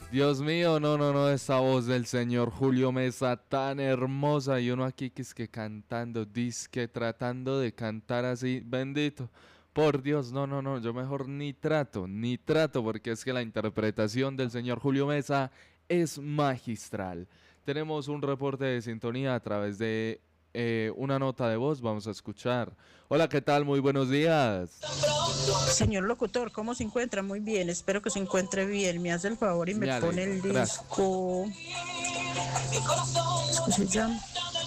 Dios mío, no, no, no, esa voz del señor Julio Mesa tan hermosa y uno aquí que es que cantando, disque tratando de cantar así, bendito. Por Dios, no, no, no, yo mejor ni trato, porque es que la interpretación del señor Julio Mesa es magistral. Tenemos un reporte de sintonía a través de una nota de voz, vamos a escuchar. Hola, ¿qué tal? Muy buenos días. Señor locutor, ¿cómo se encuentra? Muy bien, espero que se encuentre bien. Me hace el favor y me Me pone alegra, el gracias. disco. ¿Cómo se llama?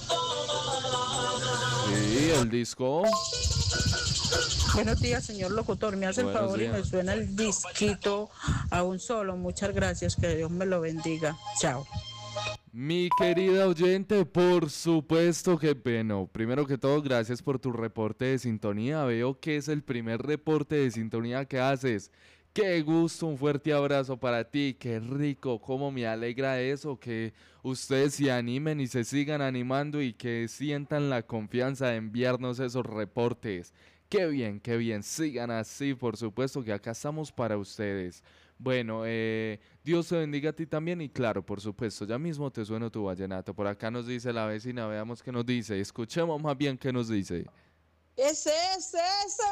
Sí, el disco. Buenos días, señor locutor. Me hace el Buenos favor y me días. suena el disquito a un solo. Muchas gracias, que Dios me lo bendiga. Chao. Mi querida oyente, por supuesto que bueno. Primero que todo, gracias por tu reporte de sintonía. Veo que es el primer reporte de sintonía que haces. Qué gusto, un fuerte abrazo para ti, qué rico, cómo me alegra eso, que ustedes se animen y se sigan animando y que sientan la confianza de enviarnos esos reportes. Qué bien, sigan así, por supuesto que acá estamos para ustedes. Bueno, Dios te bendiga a ti también y claro, por supuesto, ya mismo te sueno tu vallenato. Por acá nos dice la vecina, veamos qué nos dice, escuchemos más bien qué nos dice. Ese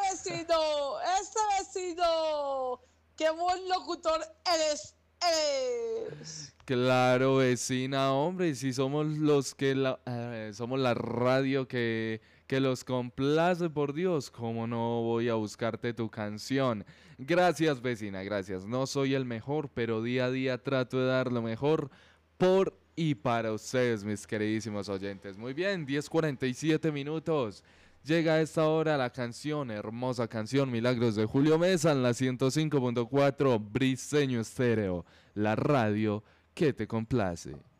vecino. Qué buen locutor eres. Claro, vecina, hombre, y si somos los que somos la radio que los complace, por Dios, ¿cómo no voy a buscarte tu canción? Gracias, vecina, gracias. No soy el mejor, pero día a día trato de dar lo mejor por y para ustedes, mis queridísimos oyentes. Muy bien, 10:47 minutos. Llega a esta hora la canción, hermosa canción, Milagros de Julio Mesa en la 105.4 Briseño Estéreo, la radio que te complace.